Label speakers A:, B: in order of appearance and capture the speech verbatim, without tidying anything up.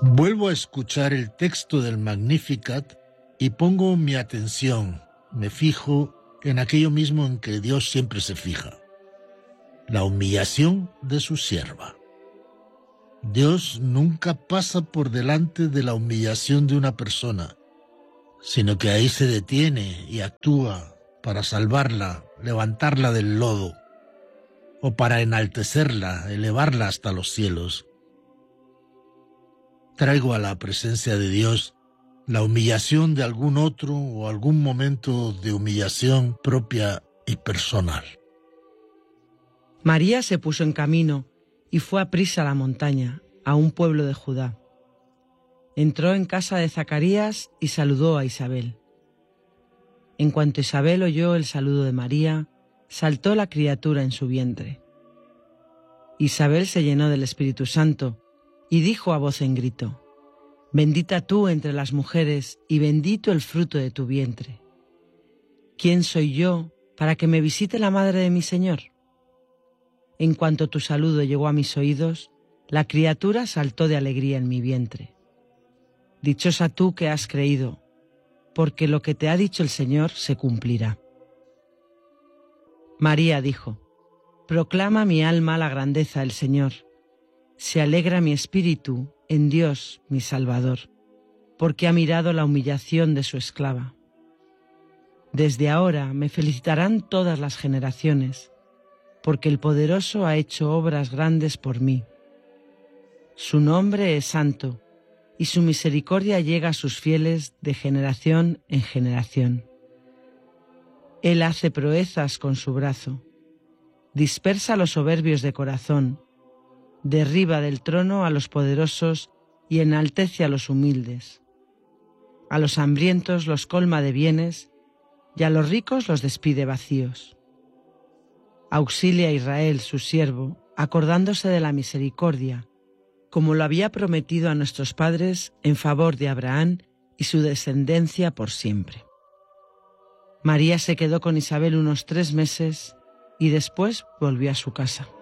A: Vuelvo a escuchar el texto del Magnificat y pongo mi atención, me fijo en aquello mismo en que Dios siempre se fija: la humillación de su sierva. Dios nunca pasa por delante de la humillación de una persona, sino que ahí se detiene y actúa para salvarla, levantarla del lodo, o para enaltecerla, elevarla hasta los cielos. Traigo a la presencia de Dios la humillación de algún otro o algún momento de humillación propia y personal.
B: María se puso en camino y fue aprisa a la montaña, a un pueblo de Judá. Entró en casa de Zacarías y saludó a Isabel. En cuanto Isabel oyó el saludo de María, saltó la criatura en su vientre. Isabel se llenó del Espíritu Santo y dijo a voz en grito: «Bendita tú entre las mujeres y bendito el fruto de tu vientre. ¿Quién soy yo para que me visite la madre de mi Señor? En cuanto tu saludo llegó a mis oídos, la criatura saltó de alegría en mi vientre. Dichosa tú que has creído, porque lo que te ha dicho el Señor se cumplirá». María dijo: «Proclama mi alma la grandeza del Señor. Se alegra mi espíritu en Dios, mi Salvador, porque ha mirado la humillación de su esclava. Desde ahora me felicitarán todas las generaciones, porque el Poderoso ha hecho obras grandes por mí. Su nombre es santo, y su misericordia llega a sus fieles de generación en generación. Él hace proezas con su brazo, dispersa a los soberbios de corazón, derriba del trono a los poderosos y enaltece a los humildes. A los hambrientos los colma de bienes y a los ricos los despide vacíos. Auxilia a Israel, su siervo, acordándose de la misericordia, como lo había prometido a nuestros padres en favor de Abraham y su descendencia por siempre». María se quedó con Isabel unos tres meses y después volvió a su casa.